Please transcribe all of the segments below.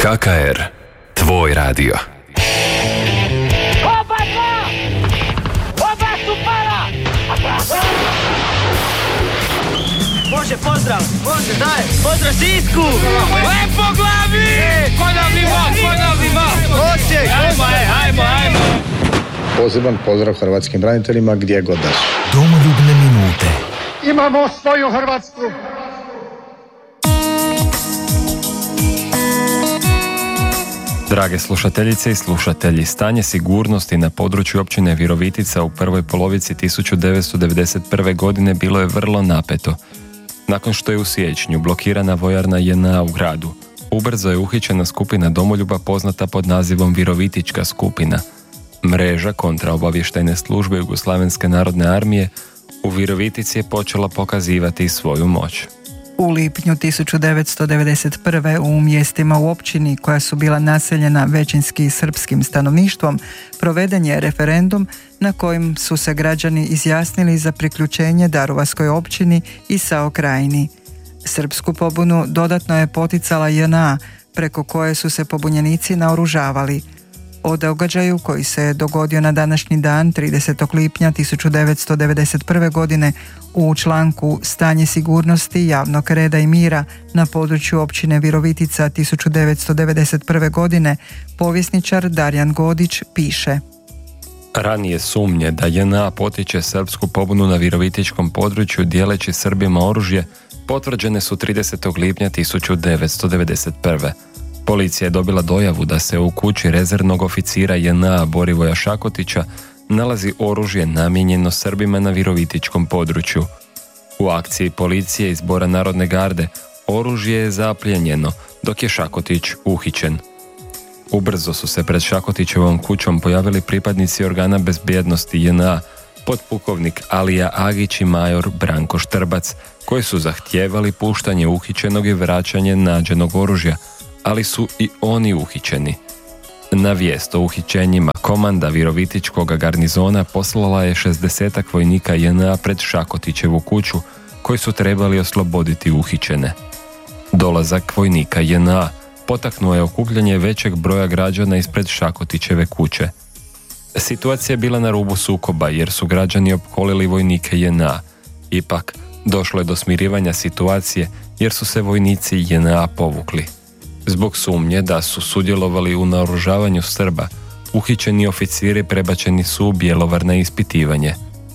KKR, tvoj radio. Oba su pala! Može, pozdrav! Može, daj! Pozdrav Sisku! Lepo glavi! Ponovni mo! Osijek! Ajmo! Poseban pozdrav hrvatskim braniteljima gdje god da su. Domoljubne minute. Imamo svoju Hrvatsku! Drage slušateljice i slušatelji, stanje sigurnosti na području općine Virovitica u prvoj polovici 1991. godine bilo je vrlo napeto. Nakon što je u siječnju blokirana vojarna JNA u gradu, ubrzo je uhićena skupina domoljuba poznata pod nazivom Virovitička skupina. Mreža kontraobavještajne službe Jugoslavenske narodne armije u Virovitici je počela pokazivati svoju moć. U lipnju 1991. u mjestima u općini koja su bila naseljena većinski srpskim stanovništvom proveden je referendum na kojim su se građani izjasnili za priključenje Daruvarskoj općini i SAO Krajini. Srpsku pobunu dodatno je poticala JNA, preko koje su se pobunjenici naoružavali. O događaju koji se je dogodio na današnji dan 30. lipnja 1991. godine u članku Stanje sigurnosti, javnog reda i mira na području općine Virovitica 1991. godine povjesničar Darjan Godić piše: Ranije sumnje da JNA potiče srpsku pobunu na virovitičkom području dijeleći Srbima oružje potvrđene su 30. lipnja 1991. Policija je dobila dojavu da se u kući rezervnog oficira JNA Borivoja Šakotića nalazi oružje namijenjeno Srbima na virovitičkom području. U akciji policije iz Zbora Narodne garde oružje je zaplijenjeno dok je Šakotić uhićen. Ubrzo su se pred Šakotićevom kućom pojavili pripadnici organa bezbjednosti JNA, potpukovnik Alija Agić i major Branko Štrbac, koji su zahtijevali puštanje uhićenog i vraćanje nađenog oružja, ali su i oni uhićeni. Na vijest o uhićenjima komanda Virovitičkog garnizona poslala je 60 vojnika JNA pred Šakotićevu kuću, koji su trebali osloboditi uhićene. Dolazak vojnika JNA potaknuo je okupljanje većeg broja građana ispred Šakotićeve kuće. Situacija je bila na rubu sukoba jer su građani opkolili vojnike JNA. Ipak, došlo je do smirivanja situacije jer su se vojnici JNA povukli. Zbog sumnje da su sudjelovali u naoružavanju Srba, uhićeni oficiri prebačeni su u Bjelovar na ispitivanje.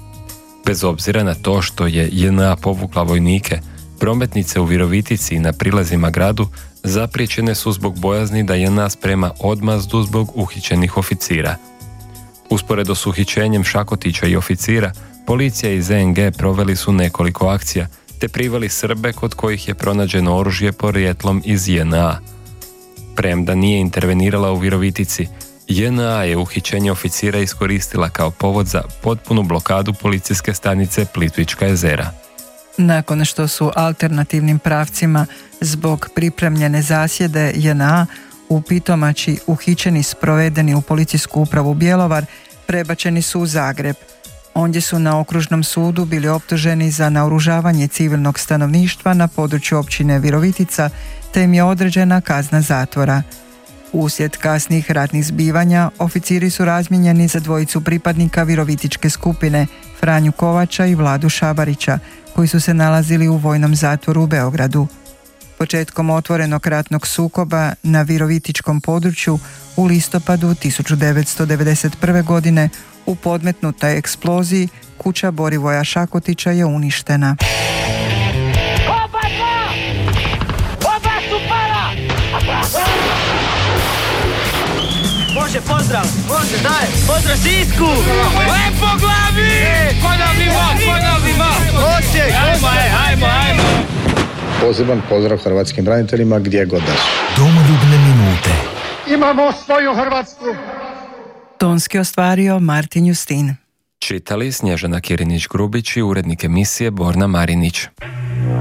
Bez obzira na to što je JNA povukla vojnike, prometnice u Virovitici i na prilazima gradu zapriječene su zbog bojazni da JNA sprema odmazdu zbog uhićenih oficira. Usporedo s uhićenjem Šakotića i oficira, policija i ZNG proveli su nekoliko akcija te priveli Srbe kod kojih je pronađeno oružje porijeklom iz JNA. Premda nije intervenirala u Virovitici, JNA je uhićenje oficira iskoristila kao povod za potpunu blokadu policijske stanice Plitvička jezera. Nakon što su alternativnim pravcima zbog pripremljene zasjede JNA u Pitomači uhićeni sprovedeni u policijsku upravu Bjelovar, prebačeni su u Zagreb. Ondje su na okružnom sudu bili optuženi za naoružavanje civilnog stanovništva na području općine Virovitica, te im je određena kazna zatvora. Uslijed kasnijih ratnih zbivanja, oficiri su razmijenjeni za dvojicu pripadnika Virovitičke skupine, Franju Kovača i Vladu Šabarića, koji su se nalazili u vojnom zatvoru u Beogradu. Početkom otvorenog ratnog sukoba na Virovitičkom području u listopadu 1991. godine u podmetnutoj eksploziji kuća Borivoja Šakotića je uništena. Oba su pala! Može, pozdrav! Može, daj! Pozdrav Sisku! Lepo glavi! Ponovni mo! Osijek! Ajmo! Poseban pozdrav hrvatskim braniteljima gdje god da su. Domoljubne minute. Imamo svoju Hrvatsku! Tonski ostvario Martin Justin. Čitali Snježana Kirinić-Grubić i urednik emisije Borna Marinić.